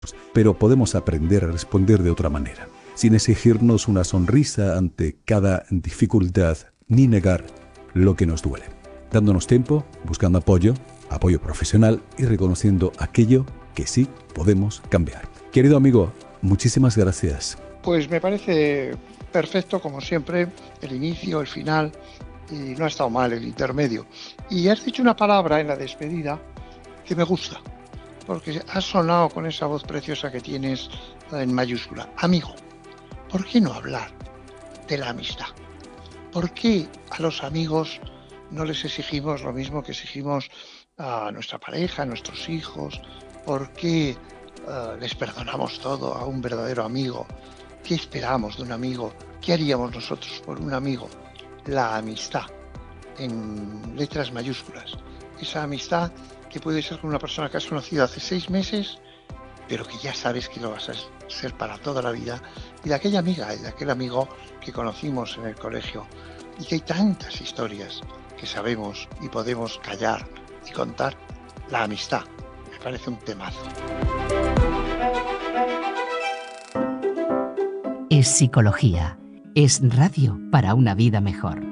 pero podemos aprender a responder de otra manera, sin exigirnos una sonrisa ante cada dificultad ni negar lo que nos duele, dándonos tiempo, buscando apoyo profesional y reconociendo aquello que sí podemos cambiar. Querido amigo, muchísimas gracias. Pues me parece perfecto, como siempre, el inicio, el final, y no ha estado mal el intermedio. Y has dicho una palabra en la despedida que me gusta, porque has sonado con esa voz preciosa que tienes en mayúscula. Amigo, ¿por qué no hablar de la amistad? ¿Por qué a los amigos no les exigimos lo mismo que exigimos a nuestra pareja, a nuestros hijos? ¿Por qué les perdonamos todo a un verdadero amigo? ¿Qué esperamos de un amigo? ¿Qué haríamos nosotros por un amigo? La amistad, en letras mayúsculas. Esa amistad que puede ser con una persona que has conocido hace 6 meses, pero que ya sabes que lo vas a ser para toda la vida, y de aquella amiga y de aquel amigo que conocimos en el colegio, y que hay tantas historias que sabemos y podemos callar y contar. La amistad me parece un temazo. Es psicología, es radio para una vida mejor.